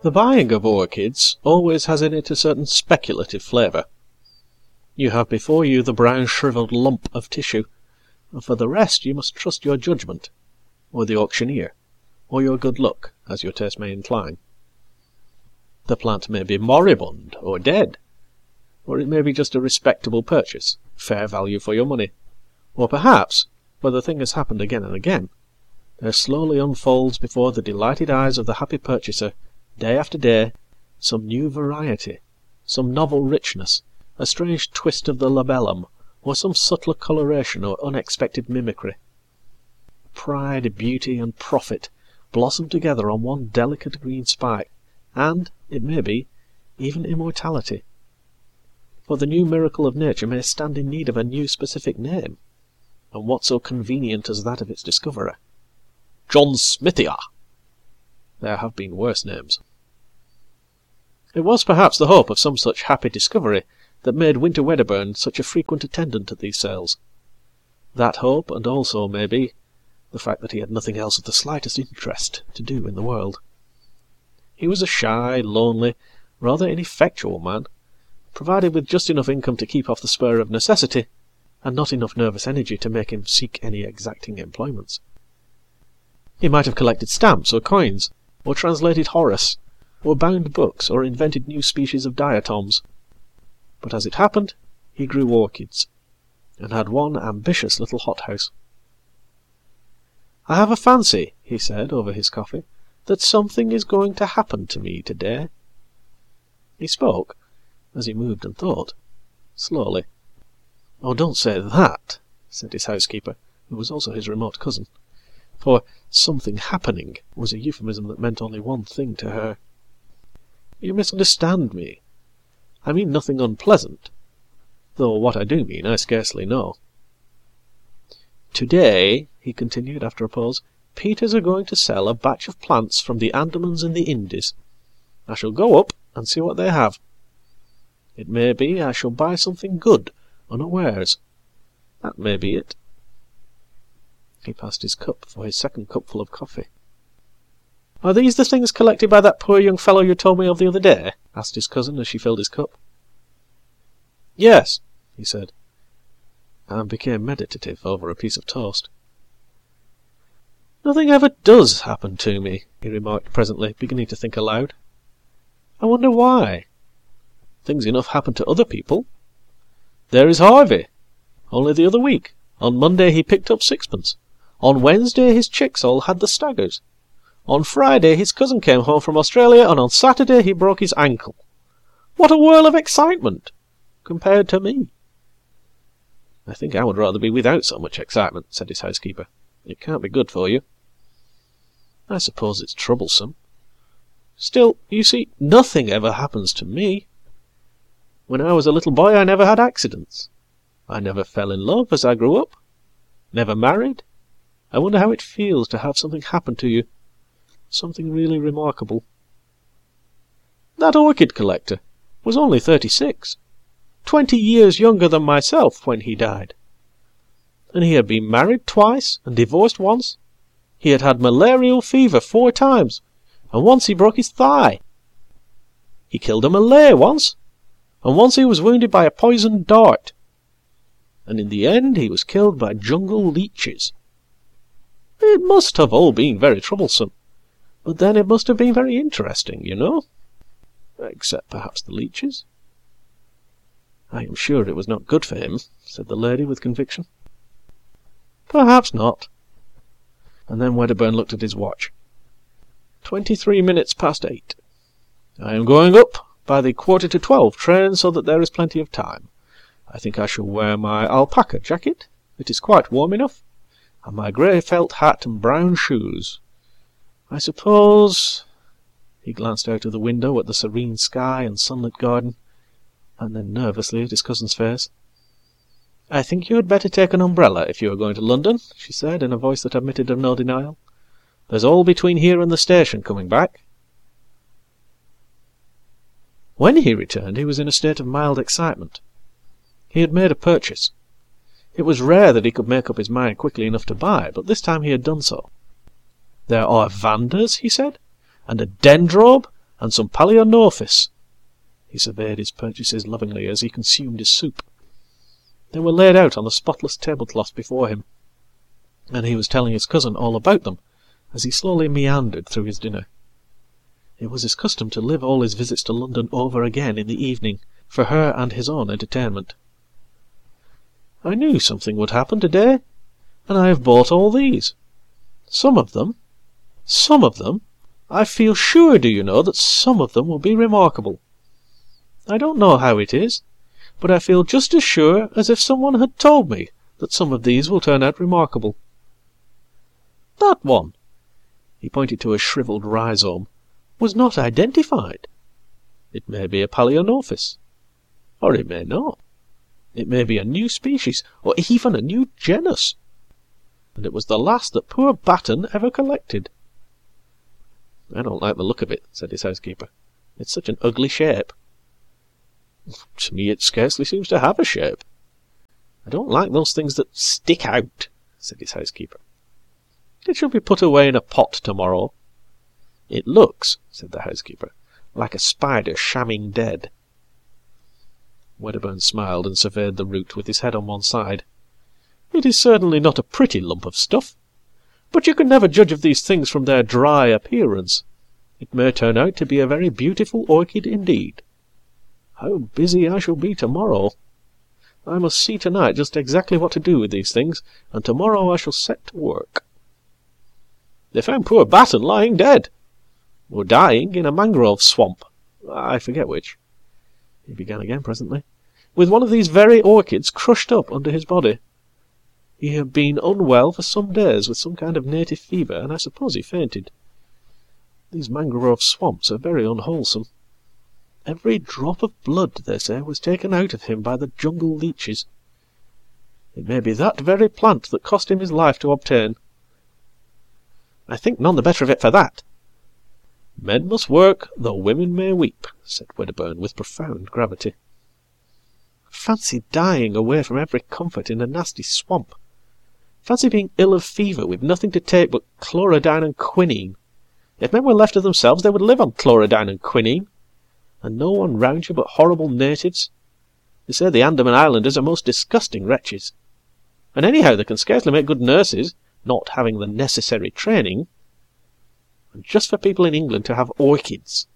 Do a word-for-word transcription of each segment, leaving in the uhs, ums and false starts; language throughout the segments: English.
The buying of orchids always has in it a certain speculative flavour. You have before you the brown shrivelled lump of tissue, and for the rest you must trust your judgment, or the auctioneer, or your good luck, as your taste may incline. The plant may be moribund or dead, or it may be just a respectable purchase, fair value for your money, or perhaps, for the thing has happened again and again, there slowly unfolds before the delighted eyes of the happy purchaser, day after day, some new variety, some novel richness, a strange twist of the labellum, or some subtler coloration or unexpected mimicry. Pride, beauty, and profit blossom together on one delicate green spike, and, it may be, even immortality. For the new miracle of nature may stand in need of a new specific name, and what so convenient as that of its discoverer? John Smithia! There have been worse names. It was perhaps the hope of some such happy discovery that made Winter Wedderburn such a frequent attendant at these sales. That hope, and also, maybe, the fact that he had nothing else of the slightest interest to do in the world. He was a shy, lonely, rather ineffectual man, provided with just enough income to keep off the spur of necessity, and not enough nervous energy to make him seek any exacting employments. He might have collected stamps or coins, or translated Horace, or bound books, or invented new species of diatoms. But as it happened, he grew orchids, and had one ambitious little hothouse. "I have a fancy," he said over his coffee, "that something is going to happen to me today." He spoke, as he moved and thought, slowly. "Oh, don't say that," said his housekeeper, who was also his remote cousin, for "something happening" was a euphemism that meant only one thing to her. "You misunderstand me. I mean nothing unpleasant, though what I do mean I scarcely know. Today," he continued after a pause, "Peters are going to sell a batch of plants from the Andamans and the Indies. I shall go up and see what they have. It may be I shall buy something good, unawares. That may be it." He passed his cup for his second cupful of coffee. "Are these the things collected by that poor young fellow you told me of the other day?" asked his cousin as she filled his cup. "Yes," he said, and became meditative over a piece of toast. "Nothing ever does happen to me," he remarked presently, beginning to think aloud. "I wonder why. Things enough happen to other people. There is Harvey. Only the other week, on Monday he picked up sixpence. On Wednesday his chicks all had the staggers. On Friday his cousin came home from Australia, and on Saturday he broke his ankle. What a whirl of excitement, compared to me!" "I think I would rather be without so much excitement," said his housekeeper. "It can't be good for you." "I suppose it's troublesome. Still, you see, nothing ever happens to me. When I was a little boy I never had accidents. I never fell in love as I grew up. Never married. I wonder how it feels to have something happen to you. Something really remarkable. That orchid collector was only thirty-six, twenty years younger than myself when he died. And he had been married twice and divorced once. He had had malarial fever four times, and once he broke his thigh. He killed a Malay once, and once he was wounded by a poisoned dart. And in the end he was killed by jungle leeches. It must have all been very troublesome. But then it must have been very interesting, you know. Except perhaps the leeches." "I am sure it was not good for him," said the lady with conviction. "Perhaps not." And then Wedderburn looked at his watch. Twenty-three minutes past eight. "I am going up by the quarter to twelve train, so that there is plenty of time. I think I shall wear my alpaca jacket. It is quite warm enough, and my grey felt hat and brown shoes. I suppose—" He glanced out of the window at the serene sky and sunlit garden, and then nervously at his cousin's face. "I think you had better take an umbrella if you are going to London," she said, in a voice that admitted of no denial. "There's all between here and the station coming back." When he returned he was in a state of mild excitement. He had made a purchase. It was rare that he could make up his mind quickly enough to buy, but this time he had done so. "There are vandas," he said, "and a dendrobe, and some Palaeonophis." He surveyed his purchases lovingly as he consumed his soup. They were laid out on the spotless tablecloth before him, and he was telling his cousin all about them as he slowly meandered through his dinner. It was his custom to live all his visits to London over again in the evening, for her and his own entertainment. "I knew something would happen today, and I have bought all these. Some of them, some of them, I feel sure, do you know, that some of them will be remarkable. I don't know how it is, but I feel just as sure as if someone had told me that some of these will turn out remarkable. That one," he pointed to a shriveled rhizome, "was not identified. It may be a Palaeonophis, or it may not. It may be a new species, or even a new genus. And it was the last that poor Batten ever collected." "I don't like the look of it," said his housekeeper. "It's such an ugly shape." "To me it scarcely seems to have a shape." "I don't like those things that stick out," said his housekeeper. "It shall be put away in a pot tomorrow." "It looks," said the housekeeper, "like a spider shamming dead." Wedderburn smiled and surveyed the root with his head on one side. "It is certainly not a pretty lump of stuff, but you can never judge of these things from their dry appearance. It may turn out to be a very beautiful orchid indeed. How busy I shall be tomorrow! I must see tonight just exactly what to do with these things, and tomorrow I shall set to work." "They found poor Batten lying dead, or dying, in a mangrove swamp, I forget which," he began again presently, "with one of these very orchids crushed up under his body. He had been unwell for some days with some kind of native fever, and I suppose he fainted. These mangrove swamps are very unwholesome. Every drop of blood, they say, was taken out of him by the jungle leeches. It may be that very plant that cost him his life to obtain." "I think none the better of it for that." "Men must work, though women may weep," said Wedderburn with profound gravity. "Fancy dying away from every comfort in a nasty swamp. Fancy being ill of fever with nothing to take but chlorodyne and quinine. If men were left to themselves, they would live on chlorodyne and quinine. And no one round you but horrible natives. They say the Andaman Islanders are most disgusting wretches. And anyhow they can scarcely make good nurses, not having the necessary training. And just for people in England to have orchids."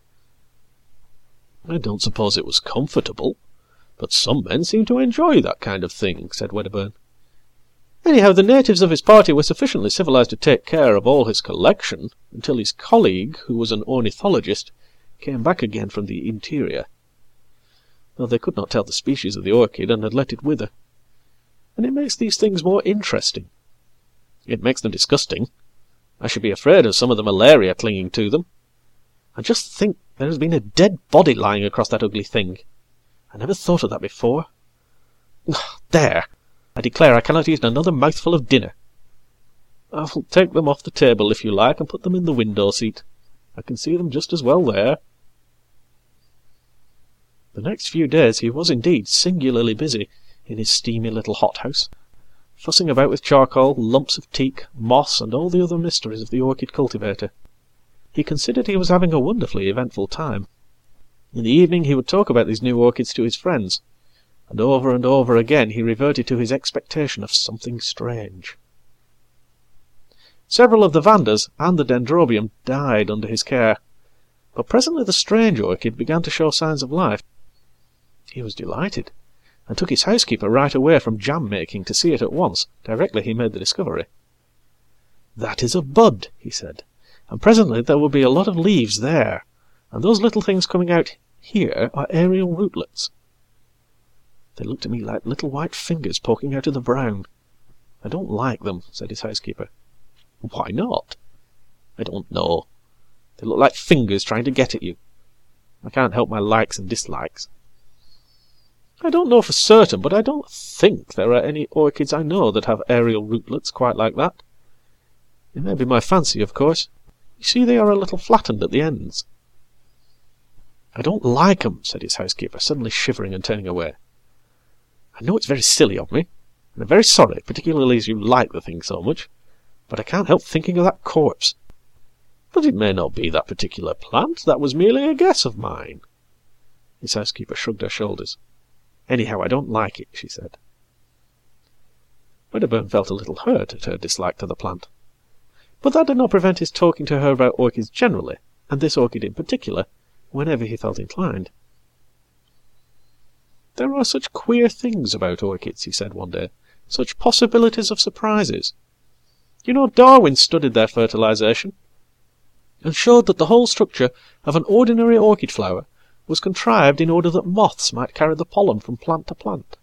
"I don't suppose it was comfortable, but some men seem to enjoy that kind of thing," said Wedderburn. "Anyhow, the natives of his party were sufficiently civilized to take care of all his collection, until his colleague, who was an ornithologist, came back again from the interior, though they could not tell the species of the orchid, and had let it wither. And it makes these things more interesting. It makes them disgusting. I should be afraid of some of the malaria clinging to them. And just think, there has been a dead body lying across that ugly thing. I never thought of that before. There! I declare I cannot eat another mouthful of dinner. I will take them off the table, if you like, and put them in the window-seat. I can see them just as well there." The next few days he was indeed singularly busy in his steamy little hothouse, fussing about with charcoal, lumps of teak, moss, and all the other mysteries of the orchid cultivator. He considered he was having a wonderfully eventful time. In the evening he would talk about these new orchids to his friends, and over and over again he reverted to his expectation of something strange. Several of the Vandas and the Dendrobium died under his care, but presently the strange orchid began to show signs of life. He was delighted, and took his housekeeper right away from jam-making to see it at once, directly he made the discovery. "That is a bud," he said, "and presently there will be a lot of leaves there, and those little things coming out here are aerial rootlets. They looked at me like little white fingers poking out of the brown. I don't like them," said his housekeeper. "Why not?" "I don't know. They look like fingers trying to get at you. I can't help my likes and dislikes. I don't know for certain, but I don't think there are any orchids I know that have aerial rootlets quite like that. It may be my fancy, of course. You see, they are a little flattened at the ends." "I don't like 'em," said his housekeeper, suddenly shivering and turning away. "I know it's very silly of me, and I'm very sorry, particularly as you like the thing so much, but I can't help thinking of that corpse. But it may not be that particular plant. That was merely a guess of mine. His housekeeper shrugged her shoulders. Anyhow, I don't like it, she said. Wedderburn felt a little hurt at her dislike to the plant, but that did not prevent his talking to her about orchids generally, and this orchid in particular, whenever he felt inclined. There are such queer things about orchids, he said one day, such possibilities of surprises. You know, Darwin studied their fertilization, and showed that the whole structure of an ordinary orchid flower was contrived in order that moths might carry the pollen from plant to plant.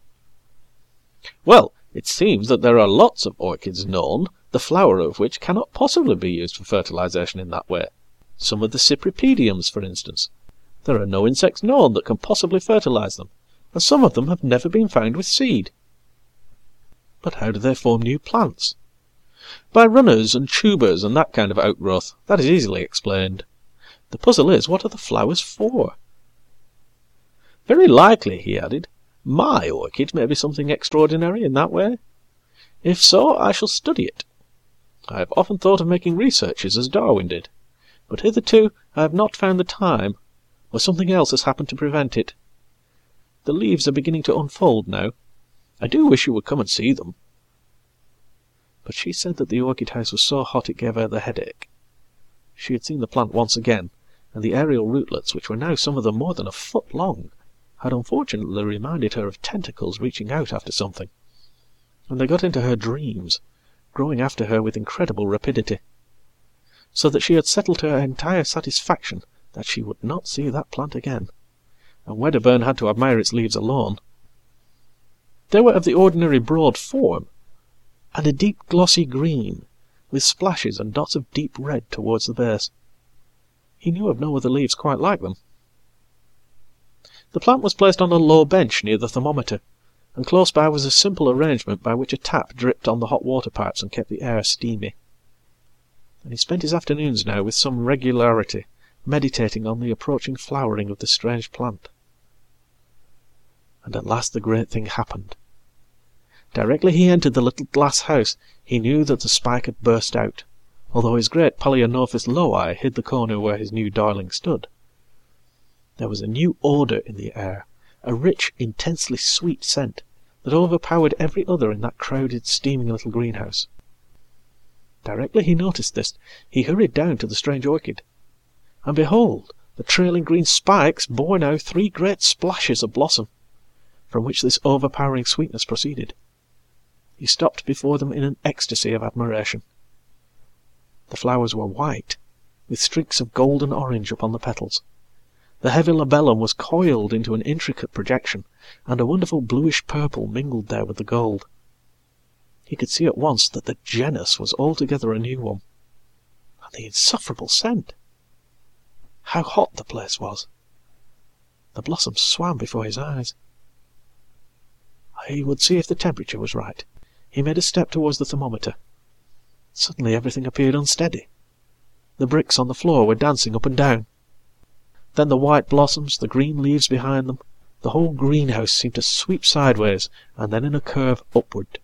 Well, it seems that there are lots of orchids known, the flower of which cannot possibly be used for fertilization in that way. Some of the cypripediums, for instance. There are no insects known that can possibly fertilize them, and some of them have never been found with seed. But how do they form new plants? By runners and tubers and that kind of outgrowth. That is easily explained. The puzzle is, what are the flowers for? Very likely, he added, my orchid may be something extraordinary in that way. If so, I shall study it. I have often thought of making researches as Darwin did, but hitherto I have not found the time, or something else has happened to prevent it. The leaves are beginning to unfold now. I do wish you would come and see them. But she said that the orchid house was so hot it gave her the headache. She had seen the plant once again, and the aerial rootlets, which were now some of them more than a foot long, had unfortunately reminded her of tentacles reaching out after something, and they got into her dreams, growing after her with incredible rapidity, so that she had settled to her entire satisfaction that she would not see that plant again, and Wedderburn had to admire its leaves alone. They were of the ordinary broad form, and a deep glossy green, with splashes and dots of deep red towards the base. He knew of no other leaves quite like them. The plant was placed on a low bench near the thermometer, and close by was a simple arrangement by which a tap dripped on the hot water pipes and kept the air steamy. And he spent his afternoons now with some regularity, meditating on the approaching flowering of the strange plant. And at last the great thing happened. Directly he entered the little glass house, he knew that the spike had burst out, although his great Palaeonophis lowi hid the corner where his new darling stood. There was a new odour in the air, a rich, intensely sweet scent that overpowered every other in that crowded, steaming little greenhouse. Directly he noticed this, he hurried down to the strange orchid, and behold, the trailing green spikes bore now three great splashes of blossom, from which this overpowering sweetness proceeded. He stopped before them in an ecstasy of admiration. The flowers were white, with streaks of golden orange upon the petals. The heavy labellum was coiled into an intricate projection, and a wonderful bluish purple mingled there with the gold. He could see at once that the genus was altogether a new one. And the insufferable scent! How hot the place was! The blossoms swam before his eyes. He would see if the temperature was right. He made a step towards the thermometer. Suddenly everything appeared unsteady. The bricks on the floor were dancing up and down. Then the white blossoms, the green leaves behind them, the whole greenhouse seemed to sweep sideways, and then in a curve upward.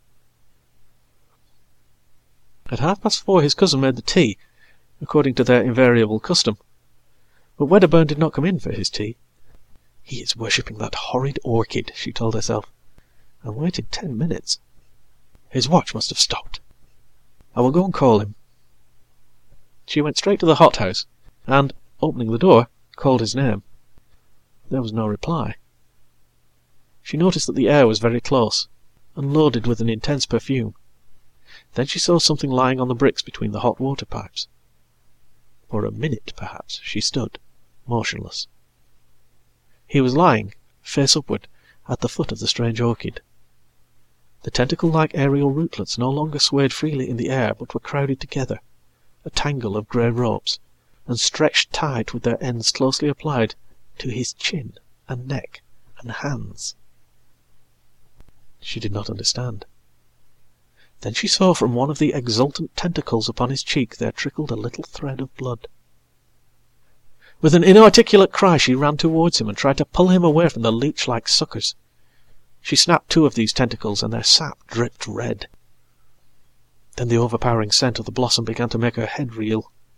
At half-past four his cousin made the tea, according to their invariable custom. But Wedderburn did not come in for his tea. He is worshipping that horrid orchid, she told herself, and waited ten minutes. His watch must have stopped. I will go and call him. She went straight to the hothouse, and, opening the door, called his name. There was no reply. She noticed that the air was very close, and loaded with an intense perfume. Then she saw something lying on the bricks between the hot water pipes. For a minute, perhaps, she stood, motionless. He was lying, face upward, at the foot of the strange orchid. The tentacle-like aerial rootlets no longer swayed freely in the air, but were crowded together, a tangle of grey ropes, and stretched tight with their ends closely applied to his chin and neck and hands. She did not understand. Then she saw from one of the exultant tentacles upon his cheek there trickled a little thread of blood. With an inarticulate cry she ran towards him and tried to pull him away from the leech-like suckers. She snapped two of these tentacles, and their sap dripped red. Then the overpowering scent of the blossom began to make her head reel.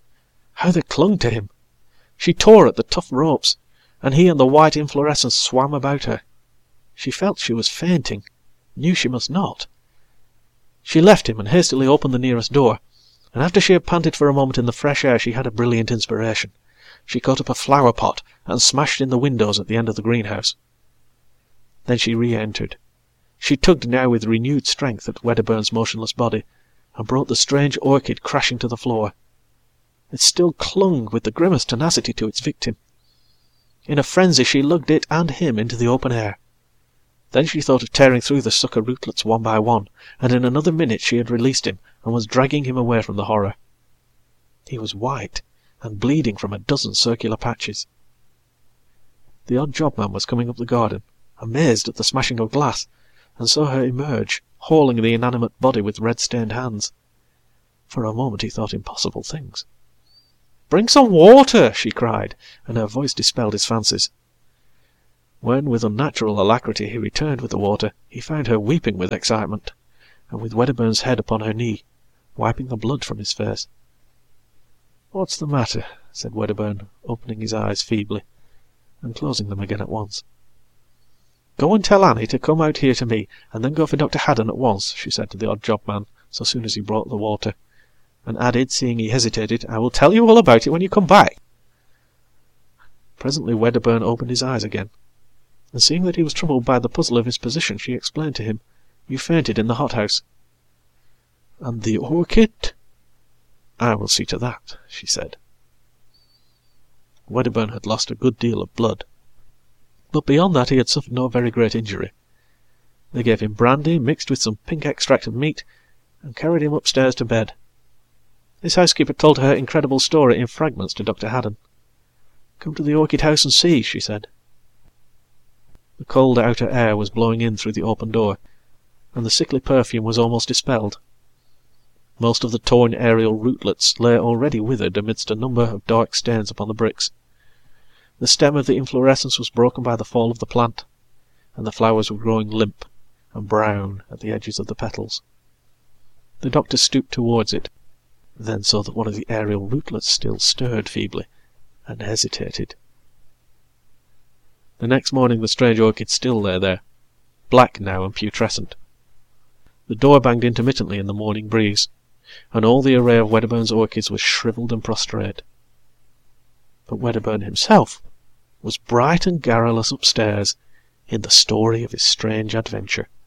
How they clung to him! She tore at the tough ropes, and he and the white inflorescence swam about her. She felt she was fainting, knew she must not. She left him and hastily opened the nearest door, and after she had panted for a moment in the fresh air she had a brilliant inspiration. She caught up a flower pot and smashed in the windows at the end of the greenhouse. Then she re-entered. She tugged now with renewed strength at Wedderburn's motionless body, and brought the strange orchid crashing to the floor. It still clung with the grimmest tenacity to its victim. In a frenzy she lugged it and him into the open air. Then she thought of tearing through the sucker rootlets one by one, and in another minute she had released him and was dragging him away from the horror. He was white and bleeding from a dozen circular patches. The odd jobman was coming up the garden, amazed at the smashing of glass, and saw her emerge, hauling the inanimate body with red-stained hands. For a moment he thought impossible things. "Bring some water!" she cried, and her voice dispelled his fancies. When, with unnatural alacrity, he returned with the water, he found her weeping with excitement, and with Wedderburn's head upon her knee, wiping the blood from his face. "What's the matter?" said Wedderburn, opening his eyes feebly, and closing them again at once. "Go and tell Annie to come out here to me, and then go for Doctor Haddon at once," she said to the odd jobman, so soon as he brought the water, and added, seeing he hesitated, "I will tell you all about it when you come back." Presently Wedderburn opened his eyes again, and seeing that he was troubled by the puzzle of his position, she explained to him, "You fainted in the hothouse." "And the orchid?" "I will see to that," she said. Wedderburn had lost a good deal of blood, but beyond that he had suffered no very great injury. They gave him brandy mixed with some pink extract of meat, and carried him upstairs to bed. His housekeeper told her incredible story in fragments to Doctor Haddon. "Come to the orchid house and see," she said. The cold outer air was blowing in through the open door, and the sickly perfume was almost dispelled. Most of the torn aerial rootlets lay already withered amidst a number of dark stains upon the bricks. The stem of the inflorescence was broken by the fall of the plant, and the flowers were growing limp and brown at the edges of the petals. The doctor stooped towards it, then saw that one of the aerial rootlets still stirred feebly, and hesitated. The next morning the strange orchid still lay there, black now and putrescent. The door banged intermittently in the morning breeze, and all the array of Wedderburn's orchids was shrivelled and prostrate. But Wedderburn himself was bright and garrulous upstairs in the story of his strange adventure.